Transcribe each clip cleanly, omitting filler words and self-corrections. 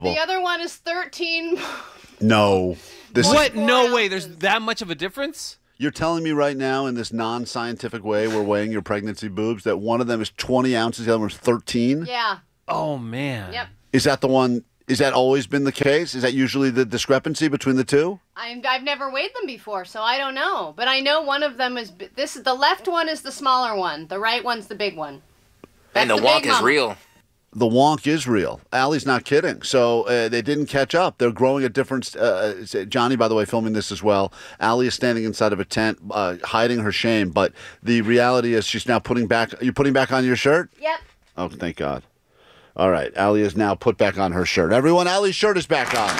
The other one is 13. No. What? No way. There's that much of a difference? You're telling me right now in this non-scientific way we're weighing your pregnancy boobs that one of them is 20 ounces, the other one is 13? Yeah. Oh, man. Yep. Is that the one? Is that always been the case? Is that usually the discrepancy between the two? I've never weighed them before, so I don't know. But I know one of them is the left one is the smaller one. The right one's the big one. And the wonk is real. The wonk is real. Allie's not kidding. So they didn't catch up. They're growing at different. Johnny, by the way, filming this as well. Allie is standing inside of a tent, hiding her shame. But the reality is, she's now putting back. Are you putting back on your shirt? Yep. Oh, thank God. All right, Allie is now put back on her shirt. Everyone, Allie's shirt is back on.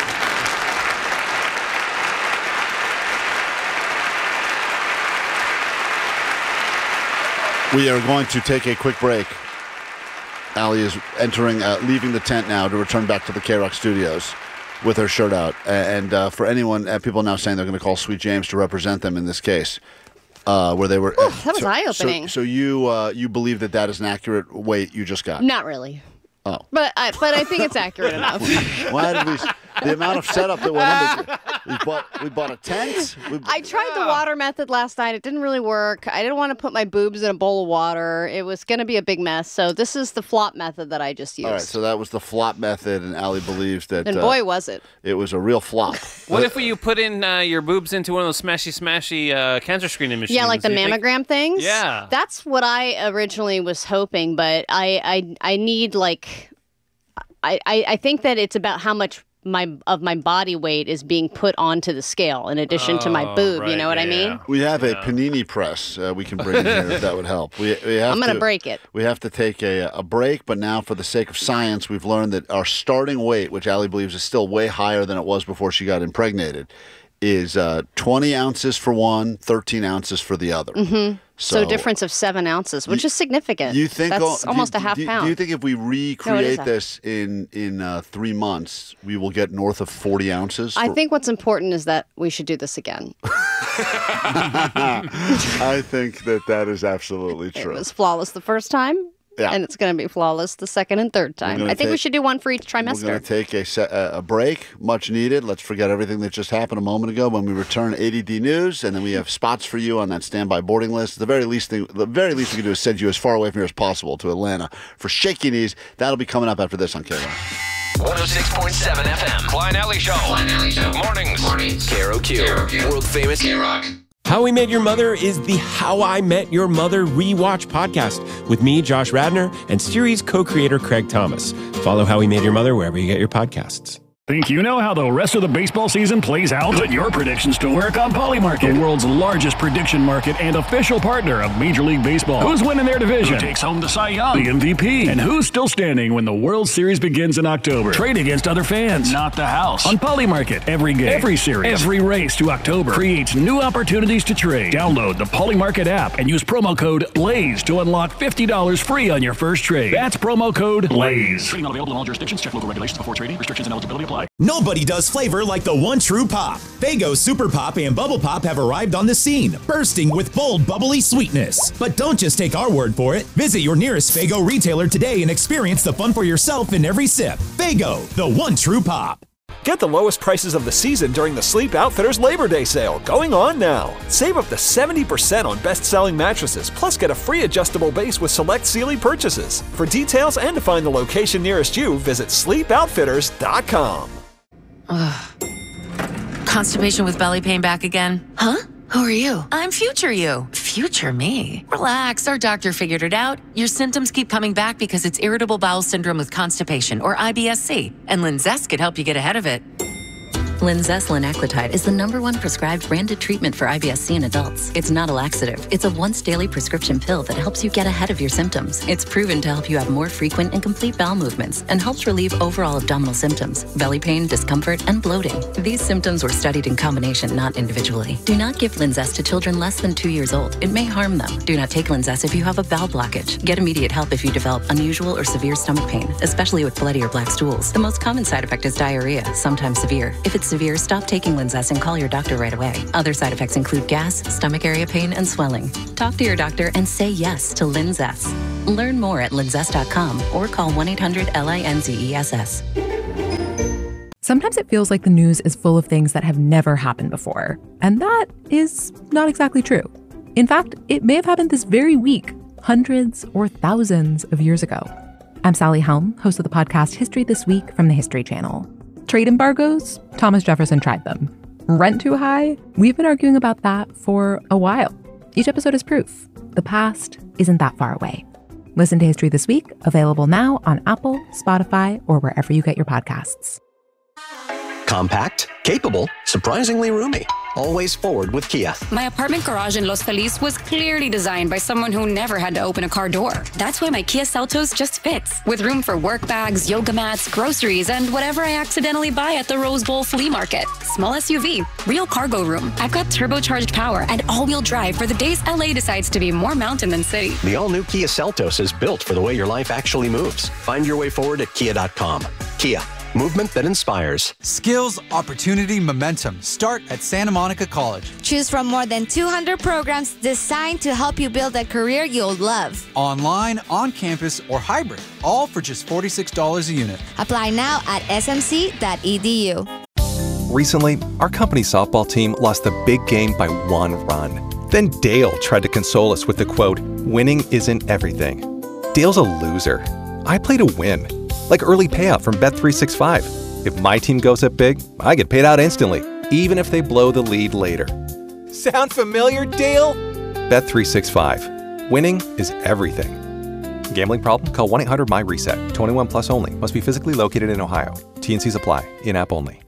We are going to take a quick break. Allie is leaving the tent now to return back to the K-Rock studios with her shirt out. And for anyone, people now saying they're going to call Sweet James to represent them in this case. Where they were. That was eye-opening. So you believe that is an accurate weight you just got? Not really. Oh. But I think it's accurate enough. Why did we? The amount of setup that went into we bought a tent. I tried the water method last night. It didn't really work. I didn't want to put my boobs in a bowl of water. It was going to be a big mess. So this is the flop method that I just used. All right, so that was the flop method, and Allie believes that. And boy, was it! It was a real flop. What if you put in your boobs into one of those smashy cancer screening machines? Yeah, like the mammogram things. Yeah, that's what I originally was hoping, but I need like I think that it's about how much of my body weight is being put onto the scale in addition to my boob. Right, you know what I mean? We have a panini press we can bring in here if that would help. I'm going to break it. We have to take a break, but now for the sake of science, we've learned that our starting weight, which Allie believes is still way higher than it was before she got impregnated, is 20 ounces for one, 13 ounces for the other. Mm-hmm. So difference of 7 ounces, which is significant. You think that's almost a half pound. Do you think if we recreate this in 3 months, we will get north of 40 ounces? I think what's important is that we should do this again. I think that is absolutely true. It was flawless the first time. Yeah. And it's going to be flawless the second and third time. I think we should do one for each trimester. We're going to take a break, much needed. Let's forget everything that just happened a moment ago. When we return, ADD News, and then we have spots for you on that standby boarding list. The very least we can do is send you as far away from here as possible to Atlanta for Shaky Knees. That'll be coming up after this on K-Rock. 106.7 FM. Klein Alley Show. Mornings. KROQ. World famous K-Rock. How We Met Your Mother is the How I Met Your Mother rewatch podcast with me, Josh Radnor, and series co-creator Craig Thomas. Follow How We Met Your Mother wherever you get your podcasts. Think you know how the rest of the baseball season plays out? Put your predictions to work on Polymarket, the world's largest prediction market and official partner of Major League Baseball. Who's winning their division? Who takes home the Cy Young, the MVP? And who's still standing when the World Series begins in October? Trade against other fans, not the house. On Polymarket, every game, every series, every race to October creates new opportunities to trade. Download the Polymarket app and use promo code BLAZE to unlock $50 free on your first trade. That's promo code BLAZE. Trading not available in all jurisdictions. Check local regulations before trading. Restrictions and eligibility apply. Nobody does flavor like the one true pop. Faygo Super Pop and Bubble Pop have arrived on the scene, bursting with bold, bubbly sweetness. But don't just take our word for it. Visit your nearest Faygo retailer today and experience the fun for yourself in every sip. Faygo, the one true pop. Get the lowest prices of the season during the Sleep Outfitters Labor Day sale, going on now. Save up to 70% on best-selling mattresses, plus get a free adjustable base with select Sealy purchases. For details and to find the location nearest you, visit sleepoutfitters.com. Constipation with belly pain back again? Huh? Who are you? I'm future you. Future me? Relax, our doctor figured it out. Your symptoms keep coming back because it's irritable bowel syndrome with constipation, or IBS-C, and Linzess could help you get ahead of it. Linzess linaclotide is the #1 prescribed branded treatment for IBS-C in adults. It's not a laxative. It's a once-daily prescription pill that helps you get ahead of your symptoms. It's proven to help you have more frequent and complete bowel movements and helps relieve overall abdominal symptoms, belly pain, discomfort, and bloating. These symptoms were studied in combination, not individually. Do not give Linzess to children less than 2 years old. It may harm them. Do not take Linzess if you have a bowel blockage. Get immediate help if you develop unusual or severe stomach pain, especially with bloody or black stools. The most common side effect is diarrhea, sometimes severe. If it's severe, stop taking Linzess and call your doctor right away. Other side effects include gas, stomach area pain, and swelling. Talk to your doctor and say yes to Linzess. Learn more at linzess.com or call 1-800-LINZESS. Sometimes it feels like the news is full of things that have never happened before, and that is not exactly true. In fact, it may have happened this very week, hundreds or thousands of years ago. I'm Sally Helm, host of the podcast History This Week from the History Channel. Trade embargoes? Thomas Jefferson tried them. Rent too high? We've been arguing about that for a while. Each episode is proof. The past isn't that far away. Listen to History This Week, available now on Apple, Spotify, or wherever you get your podcasts. Compact, capable, surprisingly roomy. Always forward with Kia. My apartment garage in Los Feliz was clearly designed by someone who never had to open a car door. That's why my Kia Seltos just fits, with room for work bags, yoga mats, groceries, and whatever I accidentally buy at the Rose Bowl flea market. Small SUV, real cargo room. I've got turbocharged power and all-wheel drive for the days LA decides to be more mountain than city. The all-new Kia Seltos is built for the way your life actually moves. Find your way forward at kia.com. Kia. Movement that inspires. Skills, opportunity, momentum. Start at Santa Monica College. Choose from more than 200 programs designed to help you build a career you'll love. Online, on campus, or hybrid. All for just $46 a unit. Apply now at smc.edu. Recently, our company softball team lost the big game by 1 run. Then Dale tried to console us with the quote, "Winning isn't everything." Dale's a loser. I play to win. Like early payout from Bet365. If my team goes up big, I get paid out instantly, even if they blow the lead later. Sound familiar, Dale? Bet365. Winning is everything. Gambling problem? Call 1-800-MY-RESET. 21 plus only. Must be physically located in Ohio. T&Cs apply. In-app only.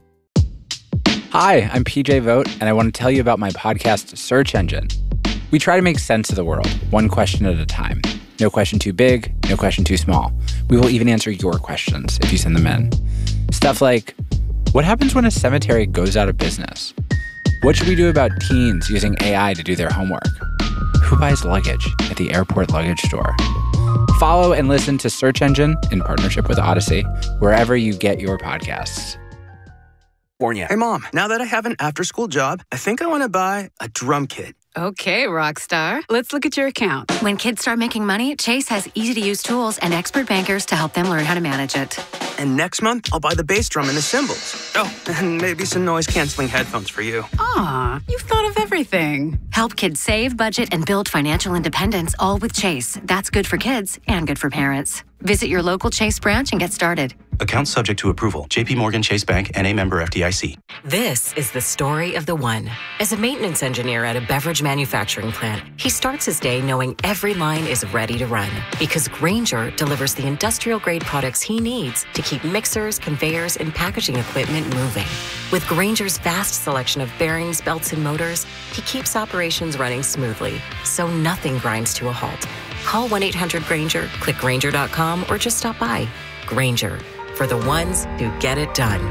Hi, I'm PJ Vogt, and I want to tell you about my podcast, Search Engine. We try to make sense of the world, one question at a time. No question too big, no question too small. We will even answer your questions if you send them in. Stuff like, what happens when a cemetery goes out of business? What should we do about teens using AI to do their homework? Who buys luggage at the airport luggage store? Follow and listen to Search Engine in partnership with Odyssey, wherever you get your podcasts. Hey, Mom, now that I have an after-school job, I think I want to buy a drum kit. Okay, rock star. Let's look at your account. When kids start making money, Chase has easy-to-use tools and expert bankers to help them learn how to manage it. And next month, I'll buy the bass drum and the cymbals. Oh, and maybe some noise-canceling headphones for you. Aw, you've thought of everything. Help kids save, budget, and build financial independence, all with Chase. That's good for kids and good for parents. Visit your local Chase branch and get started. Account subject to approval. JP Morgan Chase Bank, N.A. member FDIC. This is the story of the one. As a maintenance engineer at a beverage manufacturing plant, he starts his day knowing every line is ready to run. Because Grainger delivers the industrial-grade products he needs to keep mixers, conveyors, and packaging equipment moving. With Grainger's vast selection of bearings, belts, and motors, he keeps operations running smoothly, so nothing grinds to a halt. Call 1-800-GRAINGER, click Grainger.com, or just stop by. Grainger, for the ones who get it done.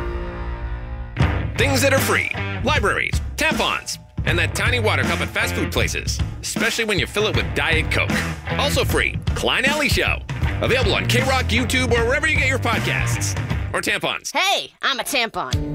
Things that are free. Libraries, tampons, and that tiny water cup at fast food places, especially when you fill it with Diet Coke. Also free, Klein Alley Show. Available on K-Rock, YouTube, or wherever you get your podcasts. Or tampons. Hey, I'm a tampon.